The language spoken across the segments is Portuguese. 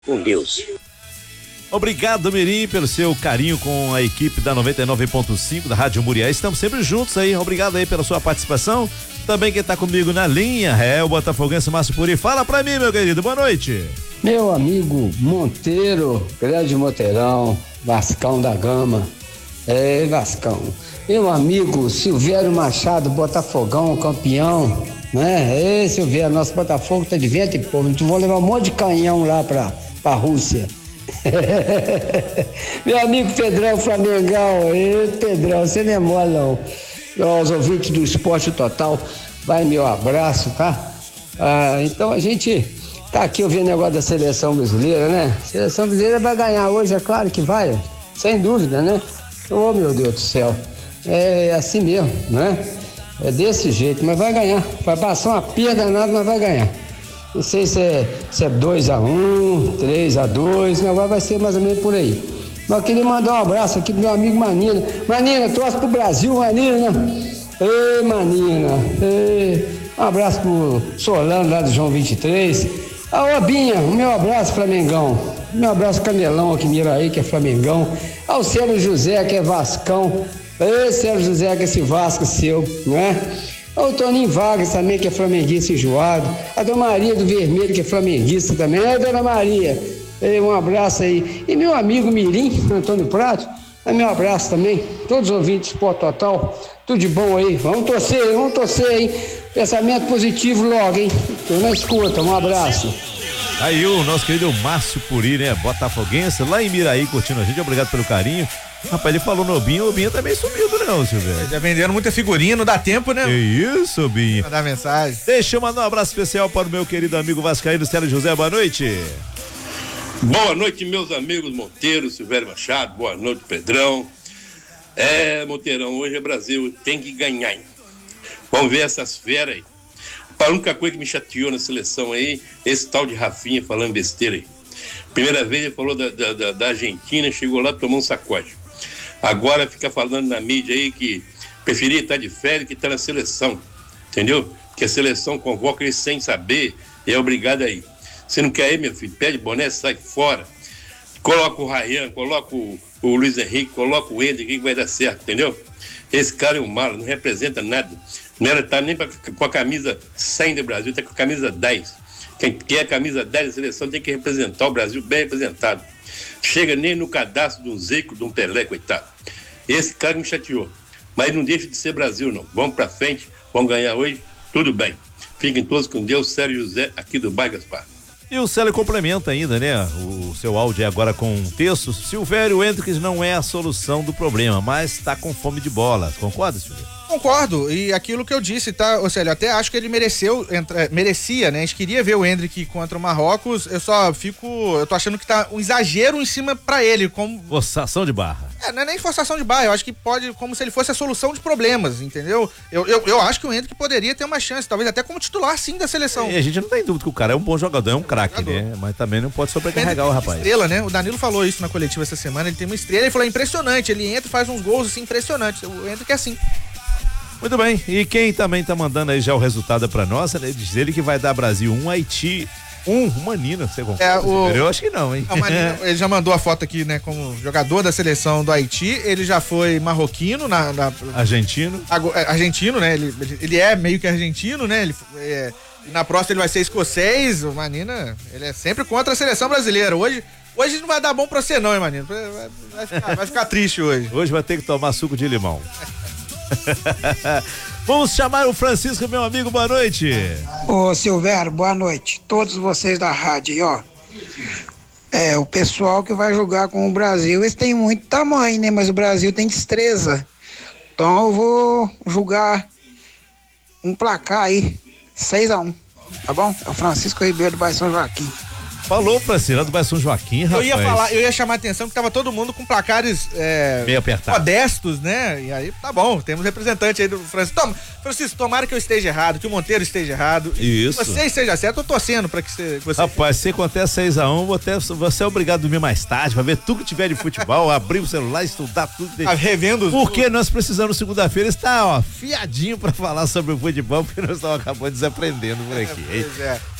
com Deus. Obrigado, Mirim, pelo seu carinho com a equipe da 99.5 da Rádio Muriá. Estamos sempre juntos aí. Obrigado aí pela sua participação. Também quem tá comigo na linha é o botafoguense Márcio Puri. Fala pra mim, meu querido. Boa noite. Meu amigo Monteiro, grande Monteirão, Vascão da Gama. Vascão. Meu amigo Silvério Machado, Botafogão, campeão, né? Silvério, nosso Botafogo tá de vento e povo. A gente vai levar um monte de canhão lá pra Rússia. Meu amigo Pedrão Flamengão, Pedrão, você não é mole não. Aos ouvintes do Esporte Total, vai meu abraço, tá? Então a gente tá aqui ouvindo o negócio da seleção brasileira, né? Seleção brasileira vai ganhar hoje, é claro que vai, sem dúvida, né? Oh, meu Deus do céu, é assim mesmo, né? É desse jeito, mas vai ganhar. Vai passar uma perda nada, mas vai ganhar. Não sei se é 2-1, 3-2, agora vai ser mais ou menos por aí. Mas eu queria mandar um abraço aqui pro meu amigo Manina. Manina, torce pro Brasil, Manina. Ei, Manina. Um abraço pro Solano lá do João 23. A Obinha, o meu abraço, Flamengão. Meu abraço, Canelão aqui, Miraí, que é Flamengão. Ao Sérgio José, que é Vascão. Ei, Sérgio José, que é esse Vasco seu, não é? O Toninho Vargas também, que é flamenguista enjoado. A Dona Maria do Vermelho, que é flamenguista também. Dona Maria, um abraço aí. E meu amigo Mirim, Antônio Prato, meu abraço também. Todos os ouvintes do Sport Total, tudo de bom aí. Vamos torcer, hein? Pensamento positivo logo, hein? Tô na escuta, um abraço. Aí o nosso querido Márcio Puri, né? Botafoguense, lá em Miraí, curtindo a gente. Obrigado pelo carinho. Rapaz, ele falou no Obinha, o Obinha tá meio sumido, não, Silvio. Já vendendo muita figurinha, não dá tempo, né? Que isso, Obinha. Mandar mensagem. Deixa eu mandar um abraço especial para o meu querido amigo vascaíno, Sérgio José. Boa noite. Boa noite, meus amigos Monteiro, Silvério Machado. Boa noite, Pedrão. Monteirão, hoje é Brasil, tem que ganhar, hein? Vamos ver essas feras aí. A única coisa que me chateou na seleção aí, esse tal de Rafinha falando besteira aí. Primeira vez ele falou da Argentina, chegou lá, tomou um sacode. Agora fica falando na mídia aí que preferia estar de férias que estar na seleção, entendeu? Que a seleção convoca ele sem saber e é obrigado a ir. Você não quer ir, meu filho? Pede boné, sai fora. Coloca o Ryan, coloca o Luiz Henrique, coloca o Ender, que vai dar certo, entendeu? Esse cara é um mala, não representa nada. Não era estar nem com a camisa 100 do Brasil, está com a camisa 10. Quem quer a camisa 10 da seleção tem que representar o Brasil bem representado. Chega nem no cadastro de um Zico, de um Pelé, coitado. Esse cara me chateou. Mas não deixa de ser Brasil, não. Vamos pra frente, vamos ganhar hoje, tudo bem. Fiquem todos com Deus, Sérgio José, aqui do Bairro Gaspar. E o Célio complementa ainda, né? O seu áudio é agora com um texto. Silvério Hendricks não é a solução do problema, mas tá com fome de bola. Concorda, Silvério? Concordo, e aquilo que eu disse, tá, ou seja, eu até acho que ele merecia, né? A gente queria ver o Hendrick contra o Marrocos, eu tô achando que tá um exagero em cima pra ele, como... Forçação de barra. Não é nem forçação de barra, eu acho que pode, como se ele fosse a solução de problemas, entendeu? Eu acho que o Hendrick poderia ter uma chance, talvez até como titular, sim, da seleção. E a gente não tem dúvida que o cara é um bom jogador, é um craque, né? Mas também não pode sobrecarregar o rapaz. Estrela, né? O Danilo falou isso na coletiva essa semana, ele tem uma estrela, ele falou, é impressionante, ele entra e faz uns gols, assim, impressionantes, o Hendrick é assim. Muito bem, e quem também tá mandando aí já o resultado pra nós, né? Diz ele que vai dar Brasil 1, Haiti 1, Manina, você concorda? Eu acho que não, hein? O Manina, ele já mandou a foto aqui, né, como jogador da seleção do Haiti, ele já foi marroquino, argentino. Argentino, né, ele é meio que argentino, né, na próxima ele vai ser escocês, o Manina, ele é sempre contra a seleção brasileira, hoje não vai dar bom pra você não, hein, Manina, vai ficar triste hoje. Hoje vai ter que tomar suco de limão. Vamos chamar o Francisco, meu amigo, boa noite. Ô Silvério, boa noite. Todos vocês da rádio aí, ó. O pessoal que vai jogar com o Brasil, eles têm muito tamanho, né? Mas o Brasil tem destreza. Então eu vou jogar um placar aí, 6-1, tá bom? É o Francisco Ribeiro do Bairro São Joaquim. Falou, Francisco, do Bairro São Joaquim, rapaz. Eu ia chamar a atenção que tava todo mundo com placares meio apertado, modestos, né? E aí, tá bom, temos representante aí do Francisco. Francisco, tomara que eu esteja errado, que o Monteiro esteja errado. Isso. Se você esteja certo, eu tô torcendo pra que você... Rapaz, se acontecer 6-1, você é obrigado a dormir mais tarde, pra ver tudo que tiver de futebol, abrir o celular, estudar tudo. Revendo os... Porque nós precisamos, segunda-feira, estar, fiadinho pra falar sobre o futebol, porque nós estamos acabando desaprendendo por aqui.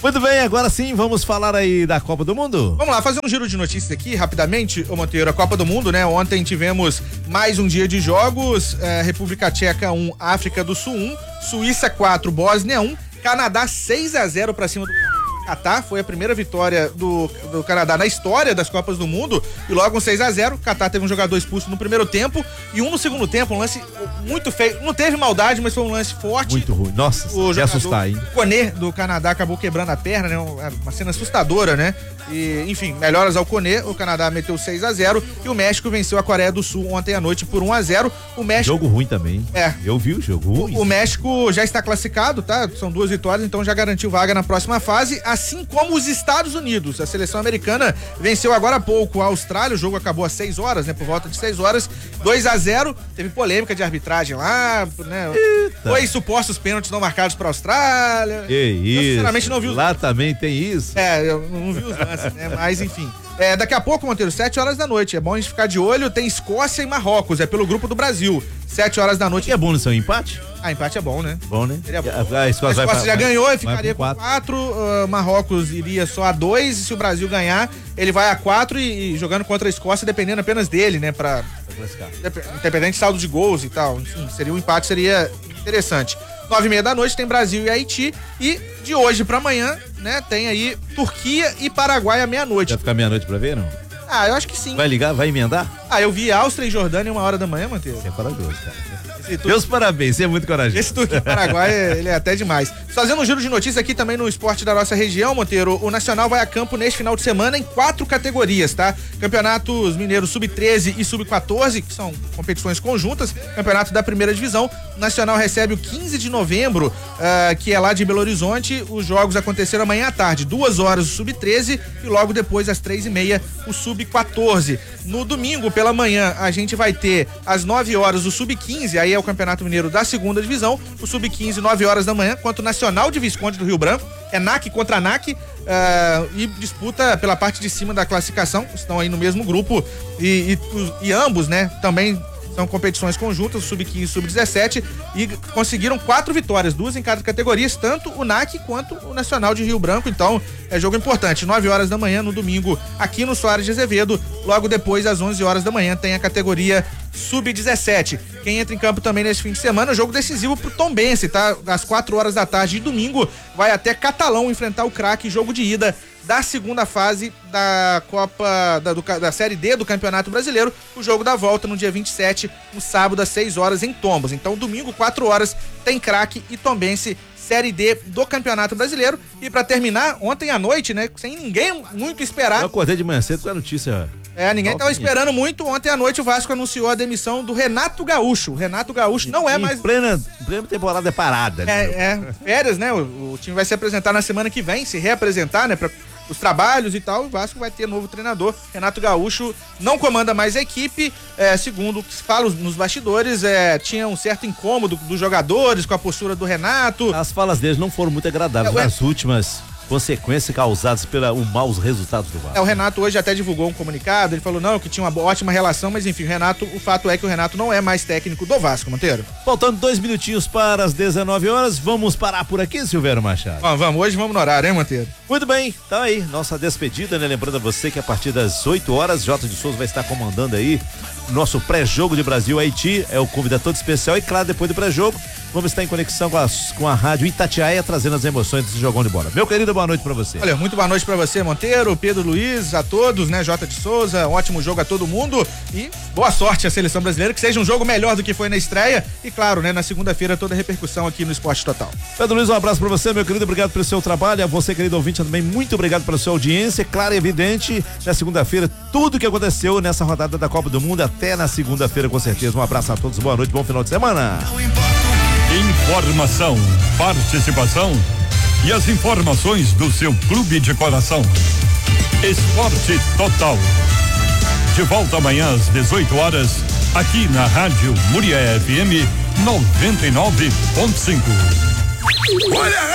Muito bem, agora sim, vamos falar aí da Copa do Mundo? Vamos lá, fazer um giro de notícias aqui, rapidamente, ô Monteiro, a Copa do Mundo, né? Ontem tivemos mais um dia de jogos, República Tcheca 1, África do Sul 1, Suíça 4, Bósnia 1, Canadá 6-0 pra cima do Catar, foi a primeira vitória do Canadá na história das Copas do Mundo, e logo um 6-0, Catar teve um jogador expulso no primeiro tempo e um no segundo tempo, um lance muito feio, não teve maldade, mas foi um lance forte. Muito ruim, nossa, o que assustar, hein? O Koné do Canadá acabou quebrando a perna, né? Uma cena assustadora, né? E, enfim, melhoras ao Koné, o Canadá meteu 6-0 e o México venceu a Coreia do Sul ontem à noite por 1-0. O México... Jogo ruim também. Eu vi o jogo ruim. O México já está classificado, tá? São 2 vitórias, então já garantiu vaga na próxima fase, assim como os Estados Unidos. A seleção americana venceu agora há pouco a Austrália, o jogo acabou às 6 horas, né? Por volta de 6 horas, 2-0. Teve polêmica de arbitragem lá, né? Dois supostos pênaltis não marcados para a Austrália. Que isso. Eu sinceramente não vi os... Lá também tem isso. Eu não vi os lances, né? Mas enfim. Daqui a pouco, Monteiro, 7 horas da noite. É bom a gente ficar de olho. Tem Escócia e Marrocos. É pelo grupo do Brasil. 7 horas da noite. E é bom no seu empate? Empate é bom, né? Bom, né? A Escócia já ganhou e ficaria com 4. Marrocos iria só a 2. E se o Brasil ganhar, ele vai a 4 e jogando contra a Escócia, dependendo apenas dele, né? Pra classificar. Independente de saldo de gols e tal. Enfim, seria um empate, seria interessante. 9h30 da noite tem Brasil e Haiti. E de hoje pra amanhã, né? Tem aí Turquia e Paraguai à meia-noite. Vai ficar meia-noite pra ver, não? Eu acho que sim. Vai ligar? Vai emendar? Eu vi Áustria e Jordânia 1h da manhã, Matheus. Você é corajoso, cara. Meus parabéns, você é muito corajoso. Esse Turquia e Paraguai, ele é até demais. Fazendo um giro de notícias aqui também no esporte da nossa região, Monteiro, o Nacional vai a campo neste final de semana em 4 categorias, tá? Campeonatos Mineiros Sub-13 e Sub-14, que são competições conjuntas, campeonato da primeira divisão. O Nacional recebe o 15 de novembro, que é lá de Belo Horizonte. Os jogos aconteceram amanhã à tarde, 2 horas o Sub-13 e logo depois às 3h30 o Sub-14. No domingo, pela manhã, a gente vai ter às 9 horas o Sub-15, aí é o Campeonato Mineiro da segunda divisão, o Sub-15, 9 horas da manhã, contra o Nacional de Visconde do Rio Branco, é NAC contra NAC, e disputa pela parte de cima da classificação, estão aí no mesmo grupo, e ambos, né, também são competições conjuntas, o Sub-15 e o Sub-17, e conseguiram 4 vitórias, 2 em cada categoria, tanto o NAC quanto o Nacional de Rio Branco, então é jogo importante, 9 horas da manhã no domingo, aqui no Soares de Azevedo, logo depois às 11 horas da manhã tem a categoria Sub-17. Quem entra em campo também nesse fim de semana, jogo decisivo pro Tombense, tá? Às 4 horas da tarde de domingo, vai até Catalão enfrentar o Craque, jogo de ida da segunda fase da Copa, da Série D do Campeonato Brasileiro, o jogo da volta no dia 27, no sábado às 6 horas em Tombos. Então domingo, 4 horas, tem Craque e Tombense, Série D do Campeonato Brasileiro. E pra terminar, ontem à noite, né, sem ninguém muito esperar. Eu acordei de manhã cedo com a notícia. Ninguém tava esperando muito. Ontem à noite o Vasco anunciou a demissão do Renato Gaúcho. O Renato Gaúcho não é mais... Plena temporada parada. Né? Férias, né? O time vai se apresentar na semana que vem, se reapresentar, né? Pra os trabalhos e tal, o Vasco vai ter novo treinador. Renato Gaúcho não comanda mais a equipe, segundo o que se fala nos bastidores, tinha um certo incômodo dos jogadores com a postura do Renato. As falas deles não foram muito agradáveis nas últimas consequências causadas pelos maus resultados do Vasco. O Renato hoje até divulgou um comunicado, ele falou que tinha uma ótima relação, mas enfim, o fato é que o Renato não é mais técnico do Vasco, Monteiro. Faltando 2 minutinhos para as 19 horas, vamos parar por aqui, Silvério Machado? Vamos, hoje vamos no horário, hein, Monteiro? Muito bem, então aí, nossa despedida, né? Lembrando a você que a partir das 8 horas, Jota de Souza vai estar comandando aí o nosso pré-jogo de Brasil-Haiti, é o convidado todo especial e claro, depois do pré-jogo, vamos estar em conexão com a rádio Itatiaia, trazendo as emoções desse jogão de bola. Meu querido, boa noite pra você. Olha, muito boa noite pra você, Monteiro, Pedro Luiz, a todos, né, Jota de Souza, um ótimo jogo a todo mundo e boa sorte à seleção brasileira, que seja um jogo melhor do que foi na estreia e claro, né, na segunda-feira toda a repercussão aqui no Esporte Total. Pedro Luiz, um abraço pra você, meu querido, obrigado pelo seu trabalho, a você, querido ouvinte, também muito obrigado pela sua audiência, claro e evidente, na segunda-feira, tudo que aconteceu nessa rodada da Copa do Mundo, até na segunda-feira, com certeza, um abraço a todos, boa noite, bom final de semana. Informação, participação e as informações do seu clube de coração. Esporte Total. De volta amanhã às 18 horas, aqui na Rádio Murié FM 99.5. Olha!